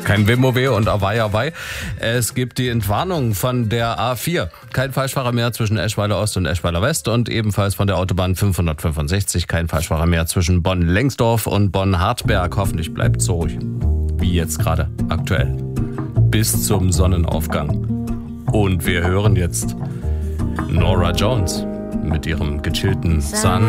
Kein Wimoweh und Awei. Es gibt die Entwarnung von der A4. Kein Falschfahrer mehr zwischen Eschweiler Ost und Eschweiler West und ebenfalls von der Autobahn 565. Kein Falschfahrer mehr zwischen Bonn-Lengsdorf und Bonn-Hartberg. Hoffentlich bleibt so, wie jetzt gerade aktuell, bis zum Sonnenaufgang. Und wir hören jetzt Norah Jones mit ihrem gechillten Sun.